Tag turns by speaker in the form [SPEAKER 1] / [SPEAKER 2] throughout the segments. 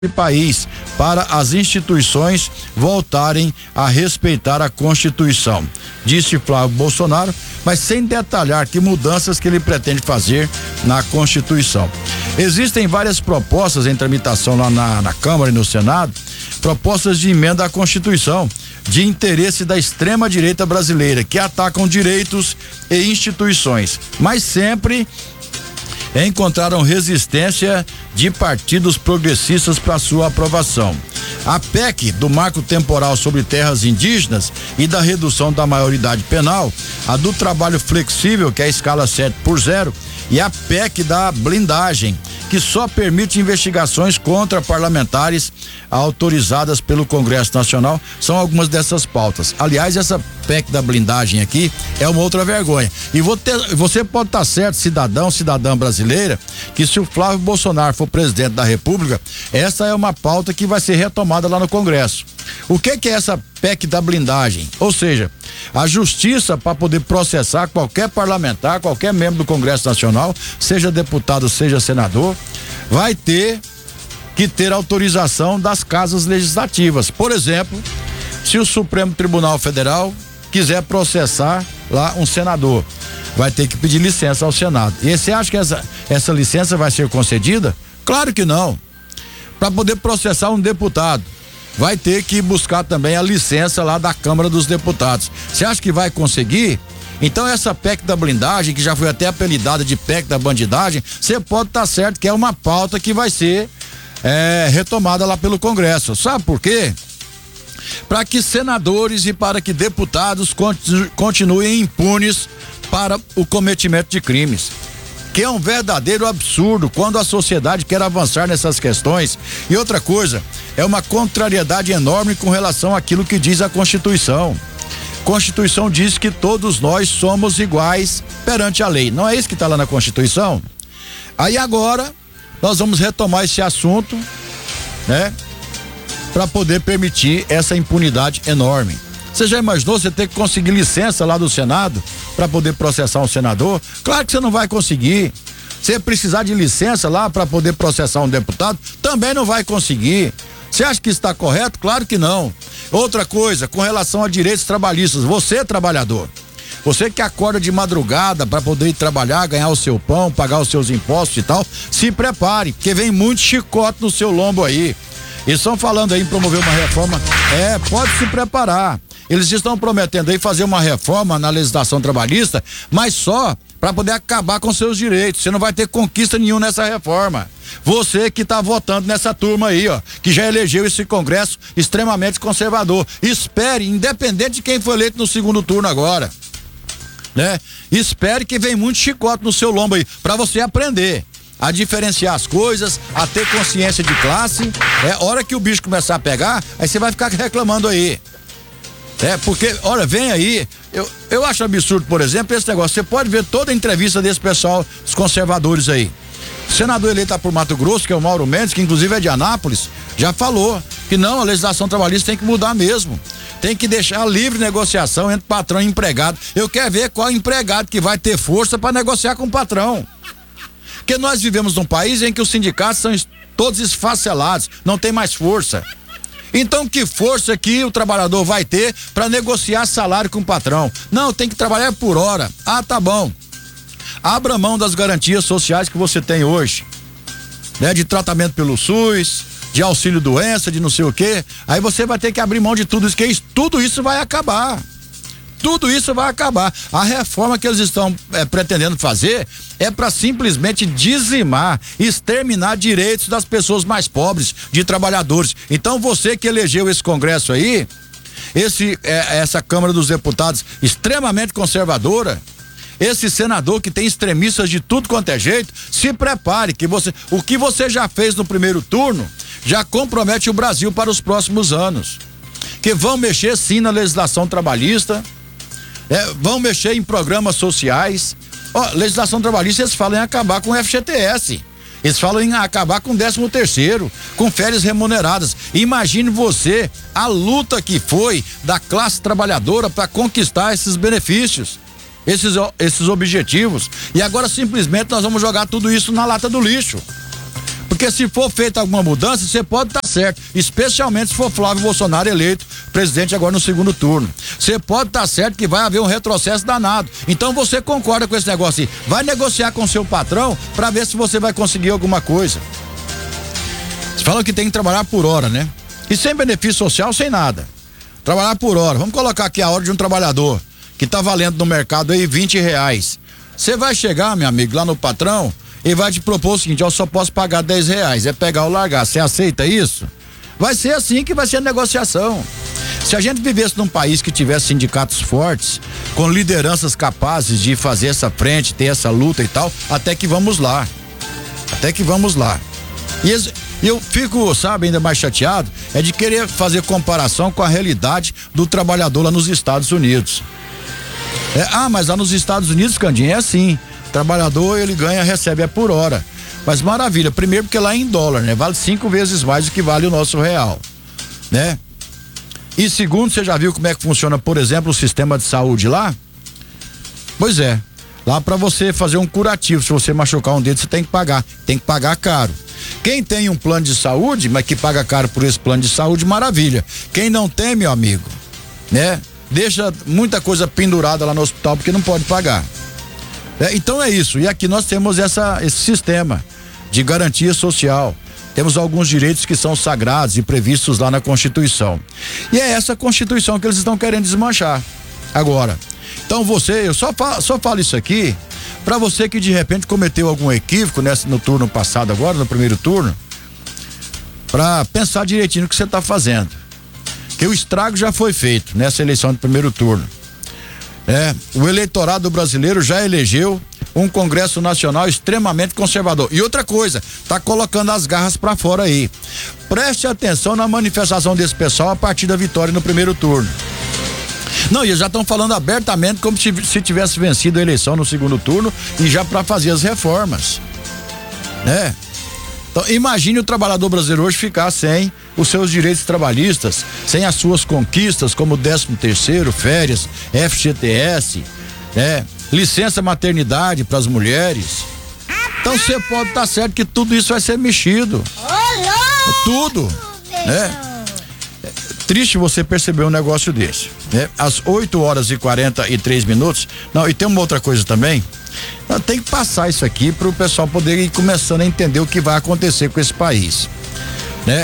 [SPEAKER 1] país, para as instituições voltarem a respeitar a Constituição, disse Flávio Bolsonaro, mas sem detalhar que mudanças que ele pretende fazer na Constituição. Existem várias propostas em tramitação lá na Câmara e no Senado, propostas de emenda à Constituição, de interesse da extrema-direita brasileira, que atacam direitos e instituições, mas sempre encontraram resistência de partidos progressistas para sua aprovação. A PEC do marco temporal sobre terras indígenas e da redução da maioridade penal, a do trabalho flexível, que é a escala 7/0, e a PEC da blindagem, que só permite investigações contra parlamentares autorizadas pelo Congresso Nacional, são algumas dessas pautas. Aliás, essa PEC da blindagem aqui é uma outra vergonha. E você pode estar certo, cidadã brasileira, que se o Flávio Bolsonaro for presidente da República, essa é uma pauta que vai ser retomada lá no Congresso. O que é essa PEC da blindagem? Ou seja, a justiça, para poder processar qualquer parlamentar, qualquer membro do Congresso Nacional, seja deputado, seja senador, vai ter que ter autorização das casas legislativas. Por exemplo, se o Supremo Tribunal Federal quiser processar lá um senador, vai ter que pedir licença ao Senado. E você acha que essa licença vai ser concedida? Claro que não. Para poder processar um deputado, vai ter que buscar também a licença lá da Câmara dos Deputados. Você acha que vai conseguir? Então essa PEC da blindagem, que já foi até apelidada de PEC da bandidagem, você pode estar certo que é uma pauta que vai ser retomada lá pelo Congresso. Sabe por quê? Para que senadores e para que deputados continuem impunes para o cometimento de crimes, que é um verdadeiro absurdo quando a sociedade quer avançar nessas questões. E outra coisa, é uma contrariedade enorme com relação àquilo que diz a Constituição. Constituição diz que todos nós somos iguais perante a lei. Não é isso que está lá na Constituição? Aí agora nós vamos retomar esse assunto, né? Para poder permitir essa impunidade enorme. Você já imaginou você ter que conseguir licença lá do Senado para poder processar um senador? Claro que você não vai conseguir. Você precisar de licença lá para poder processar um deputado, também não vai conseguir. Você acha que está correto? Claro que não. Outra coisa, com relação a direitos trabalhistas, você trabalhador, você que acorda de madrugada para poder ir trabalhar, ganhar o seu pão, pagar os seus impostos e tal, se prepare, porque vem muito chicote no seu lombo aí. Eles estão falando aí em promover uma reforma, pode se preparar. Eles estão prometendo aí fazer uma reforma na legislação trabalhista, mas só para poder acabar com seus direitos. Você não vai ter conquista nenhuma nessa reforma. Você que está votando nessa turma aí, ó, que já elegeu esse Congresso extremamente conservador. Espere, independente de quem foi eleito no segundo turno agora, né? Espere que vem muito chicote no seu lombo aí, para você aprender a diferenciar as coisas, a ter consciência de classe. Hora que o bicho começar a pegar, aí você vai ficar reclamando aí. Porque, olha, vem aí, eu acho absurdo, por exemplo, esse negócio. Você pode ver toda a entrevista desse pessoal, os conservadores aí. O senador eleito por Mato Grosso, que é o Mauro Mendes, que inclusive é de Anápolis, já falou que não, a legislação trabalhista tem que mudar mesmo. Tem que deixar livre negociação entre patrão e empregado. Eu quero ver qual empregado que vai ter força para negociar com o patrão. Porque nós vivemos num país em que os sindicatos são todos esfacelados, não tem mais força. Então que força que o trabalhador vai ter para negociar salário com o patrão? Não, tem que trabalhar por hora. Ah, tá bom. Abra mão das garantias sociais que você tem hoje, né? De tratamento pelo SUS, de auxílio doença, de não sei o quê. Aí você vai ter que abrir mão de tudo isso, que tudo isso vai acabar. Tudo isso vai acabar. A reforma que eles estão pretendendo fazer é para simplesmente dizimar, exterminar direitos das pessoas mais pobres, de trabalhadores. Então você que elegeu esse Congresso aí, essa Câmara dos Deputados extremamente conservadora, esse senador que tem extremistas de tudo quanto é jeito, se prepare que o que você já fez no primeiro turno já compromete o Brasil para os próximos anos. Que vão mexer sim na legislação trabalhista, vão mexer em programas sociais. Legislação trabalhista, eles falam em acabar com o FGTS, eles falam em acabar com o 13º, com férias remuneradas. Imagine você a luta que foi da classe trabalhadora para conquistar esses benefícios, esses objetivos, e agora simplesmente nós vamos jogar tudo isso na lata do lixo. Porque se for feita alguma mudança, você pode estar certo, especialmente se for Flávio Bolsonaro eleito presidente agora no segundo turno. Você pode estar certo que vai haver um retrocesso danado. Então você concorda com esse negócio aí? Vai negociar com seu patrão para ver se você vai conseguir alguma coisa. Você fala que tem que trabalhar por hora, né? E sem benefício social, sem nada. Trabalhar por hora. Vamos colocar aqui a hora de um trabalhador que tá valendo no mercado aí R$20. Você vai chegar, meu amigo, lá no patrão e vai te propor o seguinte: eu só posso pagar R$10, é pegar ou largar. Você aceita isso? Vai ser assim que vai ser a negociação. Se a gente vivesse num país que tivesse sindicatos fortes, com lideranças capazes de fazer essa frente, ter essa luta e tal, até que vamos lá. E eu fico, sabe, ainda mais chateado, é de querer fazer comparação com a realidade do trabalhador lá nos Estados Unidos. Mas lá nos Estados Unidos, Candinho, é assim. O trabalhador, ele recebe por hora. Mas maravilha, primeiro porque lá é em dólar, né? Vale 5 vezes mais do que vale o nosso real, né? E segundo, você já viu como é que funciona, por exemplo, o sistema de saúde lá? Pois é, lá para você fazer um curativo, se você machucar um dedo, você tem que pagar caro. Quem tem um plano de saúde, mas que paga caro por esse plano de saúde, maravilha. Quem não tem, meu amigo, né? Deixa muita coisa pendurada lá no hospital porque não pode pagar. Então é isso, e aqui nós temos esse sistema de garantia social. Temos alguns direitos que são sagrados e previstos lá na Constituição. E é essa Constituição que eles estão querendo desmanchar agora. Então eu só falo isso aqui para você que de repente cometeu algum equívoco no turno passado agora, no primeiro turno, para pensar direitinho no que você está fazendo. Que o estrago já foi feito nessa eleição de primeiro turno. O eleitorado brasileiro já elegeu um Congresso Nacional extremamente conservador. E outra coisa, tá colocando as garras para fora aí. Preste atenção na manifestação desse pessoal a partir da vitória no primeiro turno. Não, e eles já estão falando abertamente como se tivesse vencido a eleição no segundo turno e já para fazer as reformas, né? Então, imagine o trabalhador brasileiro hoje ficar sem os seus direitos trabalhistas, sem as suas conquistas como 13º, férias, FGTS, licença maternidade para as mulheres. Então você pode estar certo que tudo isso vai ser mexido. Tudo, né? Triste você perceber um negócio desse, né? Às 8h43. Não, e tem uma outra coisa também. Tem que passar isso aqui para o pessoal poder ir começando a entender o que vai acontecer com esse país, né?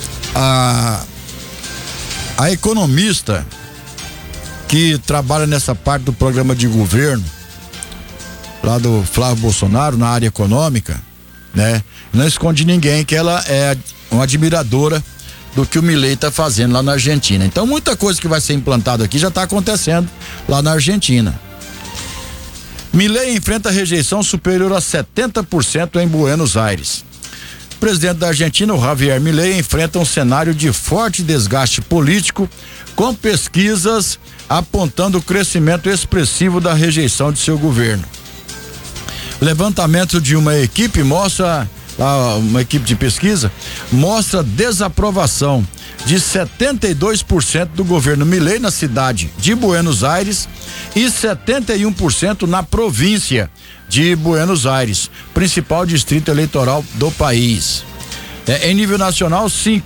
[SPEAKER 1] A economista que trabalha nessa parte do programa de governo lá do Flávio Bolsonaro na área econômica, né? Não esconde ninguém que ela é uma admiradora do que o Milei está fazendo lá na Argentina. Então muita coisa que vai ser implantada aqui já está acontecendo lá na Argentina. Milei enfrenta rejeição superior a 70% em Buenos Aires. O presidente da Argentina, o Javier Milei, enfrenta um cenário de forte desgaste político, com pesquisas apontando o crescimento expressivo da rejeição de seu governo. O levantamento de uma equipe uma equipe de pesquisa, mostra desaprovação de 72% do governo Milei na cidade de Buenos Aires e 71% na província de Buenos Aires, principal distrito eleitoral do país. Em nível nacional,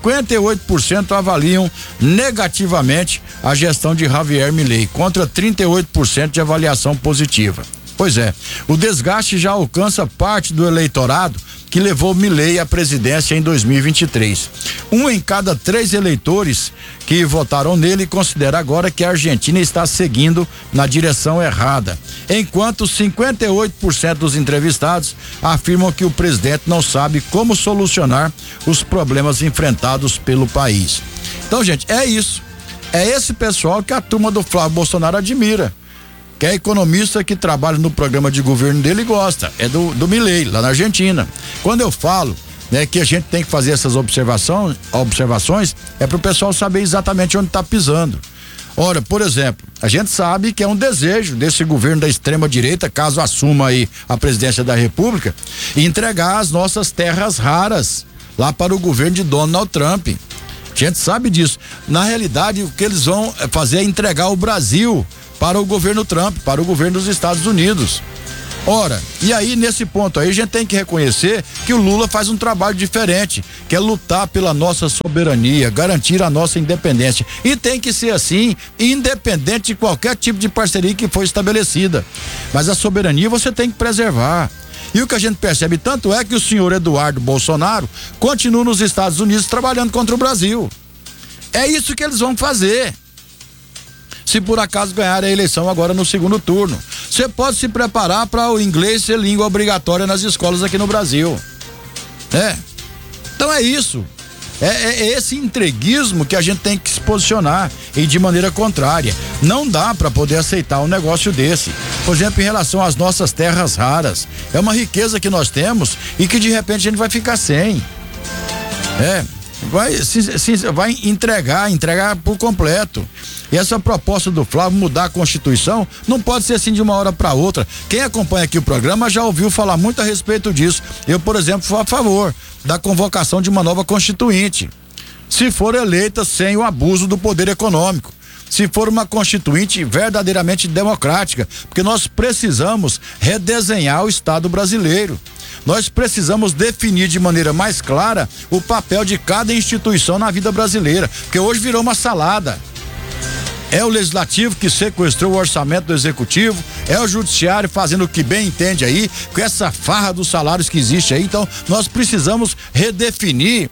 [SPEAKER 1] 58% avaliam negativamente a gestão de Javier Milei, contra 38% de avaliação positiva. Pois é, o desgaste já alcança parte do eleitorado que levou Milei à presidência em 2023. 1 em cada 3 eleitores que votaram nele considera agora que a Argentina está seguindo na direção errada, enquanto 58% dos entrevistados afirmam que o presidente não sabe como solucionar os problemas enfrentados pelo país. Então, gente, é isso. É esse pessoal que a turma do Flávio Bolsonaro admira. Que é economista que trabalha no programa de governo dele e gosta, é do Milei, lá na Argentina. Quando eu falo, né, que a gente tem que fazer essas observações, é para o pessoal saber exatamente onde está pisando. Ora, por exemplo, a gente sabe que é um desejo desse governo da extrema direita, caso assuma aí a presidência da República, entregar as nossas terras raras lá para o governo de Donald Trump. A gente sabe disso. Na realidade, o que eles vão fazer é entregar o Brasil para o governo Trump, para o governo dos Estados Unidos. Ora, e aí nesse ponto aí a gente tem que reconhecer que o Lula faz um trabalho diferente, que é lutar pela nossa soberania, garantir a nossa independência. E tem que ser assim, independente de qualquer tipo de parceria que for estabelecida. Mas a soberania você tem que preservar. E o que a gente percebe tanto é que o senhor Eduardo Bolsonaro continua nos Estados Unidos trabalhando contra o Brasil. É isso que eles vão fazer. Se por acaso ganhar a eleição agora no segundo turno. Você pode se preparar para o inglês ser língua obrigatória nas escolas aqui no Brasil. Então é isso. É esse entreguismo que a gente tem que se posicionar e de maneira contrária. Não dá para poder aceitar um negócio desse. Por exemplo, em relação às nossas terras raras. É uma riqueza que nós temos e que de repente a gente vai ficar sem. Vai entregar por completo. E essa proposta do Flávio mudar a Constituição não pode ser assim de uma hora para outra. Quem acompanha aqui o programa já ouviu falar muito a respeito disso. Eu, por exemplo, sou a favor da convocação de uma nova Constituinte, se for eleita sem o abuso do poder econômico, se for uma Constituinte verdadeiramente democrática, porque nós precisamos redesenhar o Estado brasileiro. Nós precisamos definir de maneira mais clara o papel de cada instituição na vida brasileira, porque hoje virou uma salada. É o legislativo que sequestrou o orçamento do executivo, é o judiciário fazendo o que bem entende aí, com essa farra dos salários que existe aí. Então, nós precisamos redefinir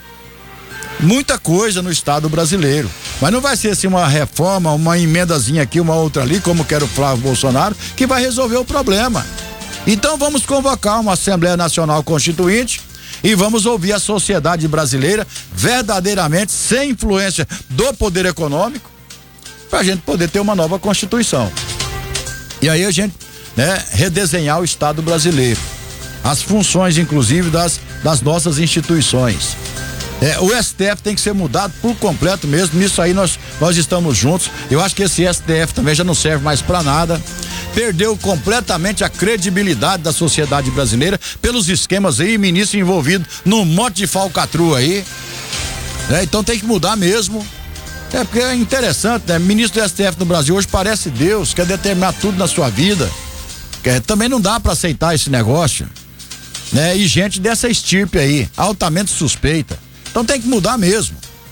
[SPEAKER 1] muita coisa no Estado brasileiro. Mas não vai ser assim uma reforma, uma emendazinha aqui, uma outra ali, como quer o Flávio Bolsonaro, que vai resolver o problema. Então vamos convocar uma Assembleia Nacional Constituinte e vamos ouvir a sociedade brasileira verdadeiramente sem influência do poder econômico, para a gente poder ter uma nova Constituição. E aí a gente, redesenhar o Estado brasileiro, as funções inclusive das nossas instituições. O STF tem que ser mudado por completo mesmo. Nisso aí nós estamos juntos. Eu acho que esse STF também já não serve mais para nada. Perdeu completamente a credibilidade da sociedade brasileira pelos esquemas aí, ministro envolvido num monte de falcatrua aí. Então tem que mudar mesmo. Porque é interessante, Ministro do STF no Brasil hoje parece Deus, quer determinar tudo na sua vida. Também não dá para aceitar esse negócio. E gente dessa estirpe aí, altamente suspeita. Então tem que mudar mesmo.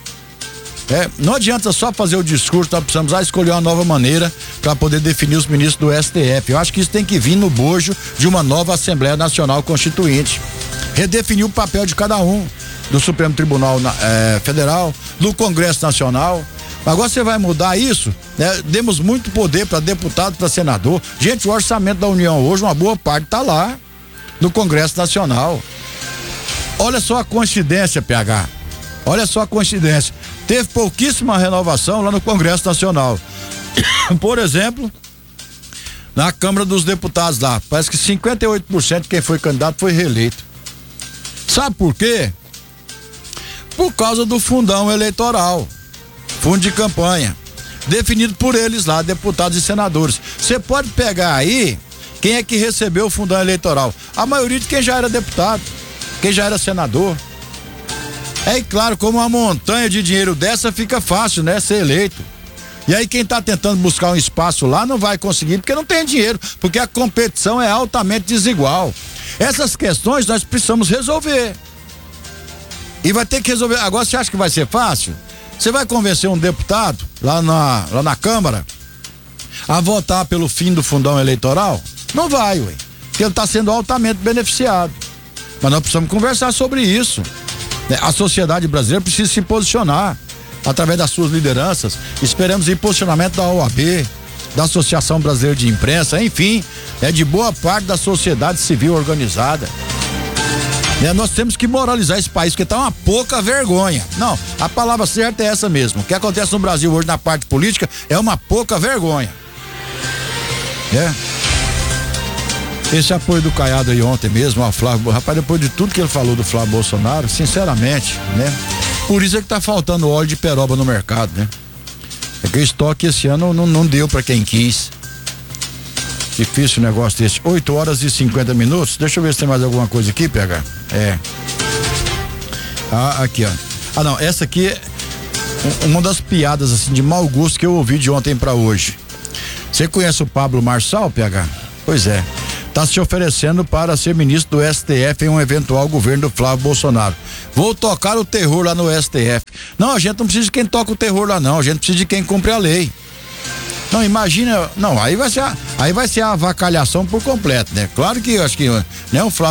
[SPEAKER 1] Não adianta só fazer o discurso, nós precisamos escolher uma nova maneira para poder definir os ministros do STF. Eu acho que isso tem que vir no bojo de uma nova Assembleia Nacional Constituinte. Redefinir o papel de cada um, do Supremo Tribunal Federal, do Congresso Nacional. Agora você vai mudar isso, demos muito poder para deputado, para senador. Gente, o orçamento da União hoje, uma boa parte tá lá no Congresso Nacional. Olha só a coincidência, PH. Olha só a coincidência. Teve pouquíssima renovação lá no Congresso Nacional. Por exemplo, na Câmara dos Deputados lá, parece que 58% de quem foi candidato foi reeleito. Sabe por quê? Por causa do fundão eleitoral, fundo de campanha, definido por eles lá, deputados e senadores. Você pode pegar aí quem é que recebeu o fundão eleitoral. A maioria de quem já era deputado, quem já era senador. E claro, como uma montanha de dinheiro dessa fica fácil, ser eleito. E aí quem tá tentando buscar um espaço lá não vai conseguir porque não tem dinheiro, porque a competição é altamente desigual. Essas questões nós precisamos resolver. E vai ter que resolver. Agora você acha que vai ser fácil? Você vai convencer um deputado lá na Câmara a votar pelo fim do fundão eleitoral? Não vai, ué. Porque ele está sendo altamente beneficiado. Mas nós precisamos conversar sobre isso. A sociedade brasileira precisa se posicionar através das suas lideranças. Esperamos em posicionamento da OAB, da Associação Brasileira de Imprensa, enfim, de boa parte da sociedade civil organizada. Nós temos que moralizar esse país, porque tá uma pouca vergonha. Não, a palavra certa é essa mesmo. O que acontece no Brasil hoje na parte política é uma pouca vergonha. Esse apoio do Caiado aí ontem mesmo ao Flávio, rapaz, depois de tudo que ele falou do Flávio Bolsonaro, sinceramente, por isso é que tá faltando óleo de peroba no mercado, É que o estoque esse ano não deu para quem quis. Difícil o negócio desse. 8h50. Deixa eu ver se tem mais alguma coisa aqui, PH. Aqui, ó. Não, essa aqui é uma das piadas assim de mau gosto que eu ouvi de ontem para hoje. Você conhece o Pablo Marçal, PH? Pois é. está se oferecendo para ser ministro do STF em um eventual governo do Flávio Bolsonaro. Vou tocar o terror lá no STF. Não, a gente não precisa de quem toca o terror lá não, a gente precisa de quem cumpre a lei. Não, imagina, não, aí vai ser a avacalhação por completo, né? Claro que eu acho que, né, o Flávio